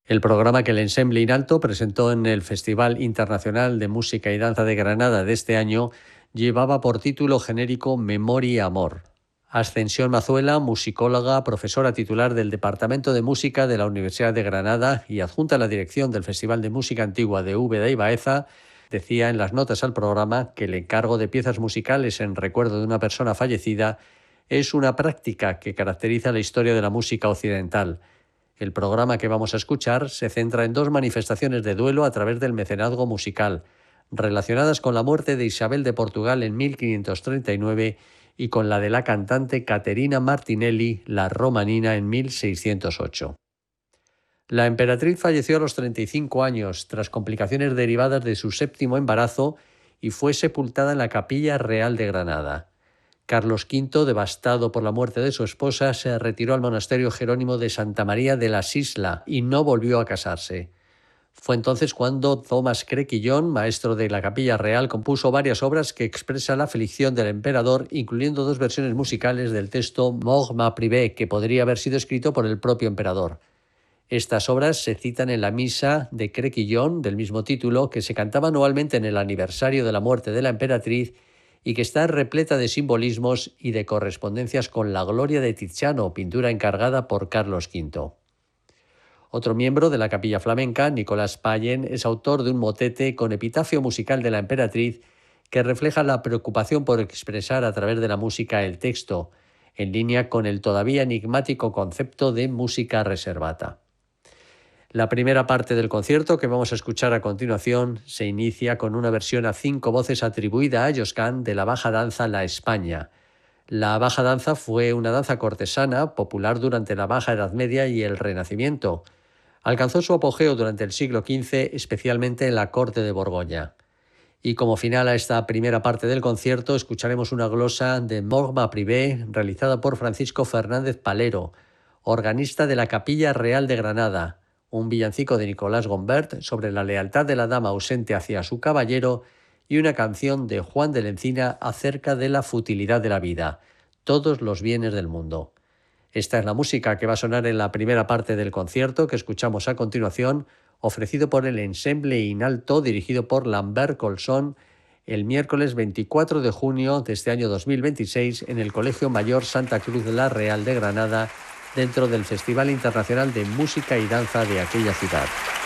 El programa que el Ensemble Inalto presentó en el Festival Internacional de Música y Danza de Granada de este año llevaba por título genérico Memoria y Amor. Ascensión Mazuela, musicóloga, profesora titular del Departamento de Música de la Universidad de Granada y adjunta a la dirección del Festival de Música Antigua de Úbeda y Baeza, decía en las notas al programa que el encargo de piezas musicales en recuerdo de una persona fallecida es una práctica que caracteriza la historia de la música occidental. El programa que vamos a escuchar se centra en dos manifestaciones de duelo a través del mecenazgo musical, relacionadas con la muerte de Isabel de Portugal en 1539 y con la de la cantante Caterina Martinelli, la romanina, en 1608. La emperatriz falleció a los 35 años tras complicaciones derivadas de su séptimo embarazo y fue sepultada en la Capilla Real de Granada. Carlos V, devastado por la muerte de su esposa, se retiró al monasterio jerónimo de Santa María de la Sisla y no volvió a casarse. Fue entonces cuando Thomas Crequillon, maestro de la Capilla Real, compuso varias obras que expresan la aflicción del emperador, incluyendo dos versiones musicales del texto Mort ma privé, que podría haber sido escrito por el propio emperador. Estas obras se citan en la misa de Crequillon, del mismo título, que se cantaba anualmente en el aniversario de la muerte de la emperatriz y que está repleta de simbolismos y de correspondencias con la Gloria de Tiziano, pintura encargada por Carlos V. Otro miembro de la Capilla Flamenca, Nicolás Payen, es autor de un motete con epitafio musical de la emperatriz que refleja la preocupación por expresar a través de la música el texto, en línea con el todavía enigmático concepto de música reservata. La primera parte del concierto, que vamos a escuchar a continuación, se inicia con una versión a 5 voces atribuida a Josquin de la baja danza La España. La baja danza fue una danza cortesana popular durante la Baja Edad Media y el Renacimiento. Alcanzó su apogeo durante el siglo XV, especialmente en la corte de Borgoña. Y como final a esta primera parte del concierto, escucharemos una glosa de Mort ma privé realizada por Francisco Fernández Palero, organista de la Capilla Real de Granada, un villancico de Nicolás Gombert sobre la lealtad de la dama ausente hacia su caballero y una canción de Juan de la Encina acerca de la futilidad de la vida, todos los bienes del mundo. Esta es la música que va a sonar en la primera parte del concierto que escuchamos a continuación, ofrecido por el Ensemble Inalto, dirigido por Lambert Colson, el miércoles 24 de junio de este año 2026 en el Colegio Mayor Santa Cruz de la Real de Granada, dentro del Festival Internacional de Música y Danza de aquella ciudad.